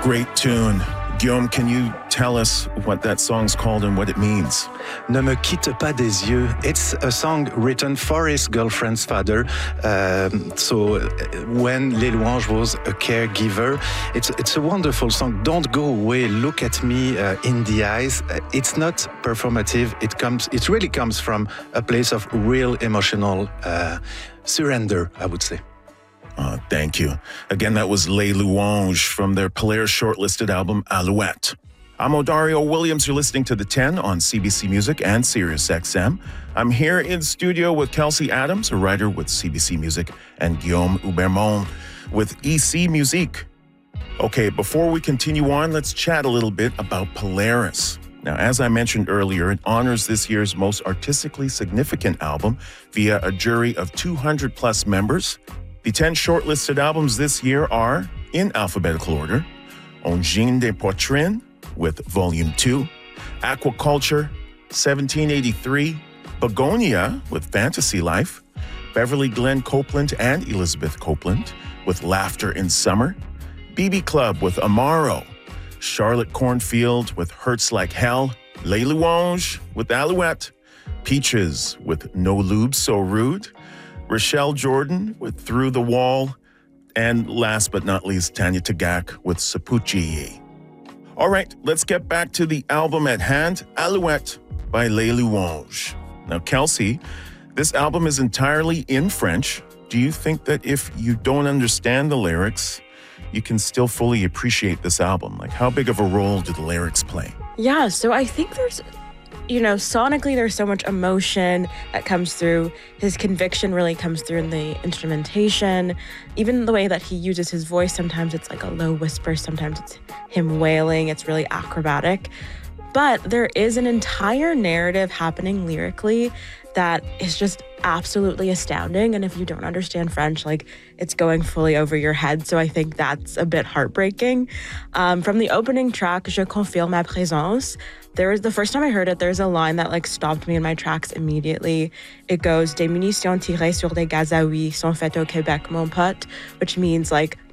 Great tune. Guillaume, can you tell us what that song's called and what it means? Ne me quitte pas des yeux. It's a song written for his girlfriend's father. So when Les Louanges was a caregiver, it's a wonderful song. Don't go away. Look at me in the eyes. It's not performative. It really comes from a place of real emotional surrender, I would say. Thank you. Again, that was Les Louanges from their Polaris shortlisted album, Alouette. I'm Odario Williams. You're listening to The 10 on CBC Music and SiriusXM. I'm here in studio with Kelsey Adams, a writer with CBC Music, and Guillaume Hubermont with EC Musique. Okay, before we continue on, let's chat a little bit about Polaris. Now, as I mentioned earlier, it honors this year's most artistically significant album via a jury of 200 plus members. The 10 shortlisted albums this year are, in alphabetical order, Ongine des Poitrines with Volume 2, Aquaculture, 1783, Begonia with Fantasy Life, Beverly Glenn Copeland and Elizabeth Copeland with Laughter in Summer, BB Club with Amaro, Charlotte Cornfield with Hurts Like Hell, Les Louanges with Alouette, Peaches with No Lube So Rude, Rochelle Jordan with Through the Wall, and last but not least, Tanya Tagaq with Sapuchi. All right, let's get back to the album at hand, Alouette by Les Louanges. Now, Kelsey, this album is entirely in French. Do you think that if you don't understand the lyrics, you can still fully appreciate this album? Like, how big of a role do the lyrics play? Yeah, so I think there's, sonically there's so much emotion that comes through. His conviction really comes through in the instrumentation. Even the way that he uses his voice, sometimes it's like a low whisper, sometimes it's him wailing. It's really acrobatic. But there is an entire narrative happening lyrically that is just absolutely astounding. And if you don't understand French, it's going fully over your head. So I think that's a bit heartbreaking. From the opening track, Je confirme ma présence, the first time I heard it, there's a line that stopped me in my tracks immediately. It goes, Des munitions tirées sur des gaz à huile sont faites au Québec, mon pote, which means